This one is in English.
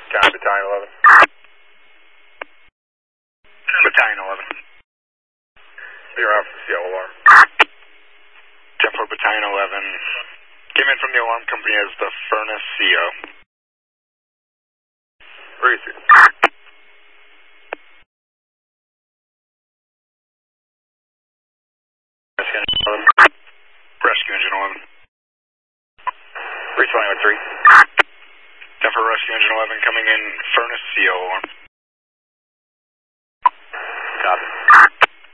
Copy, Battalion 11. Battalion 11. Clear out for the CO alarm. 10-4 Battalion 11. Came in from the alarm company as the Furnace CO. Receive. Rescue Engine 11. Responding with 3. 10-4 Rescue Engine 11 coming in Furnace CO alarm.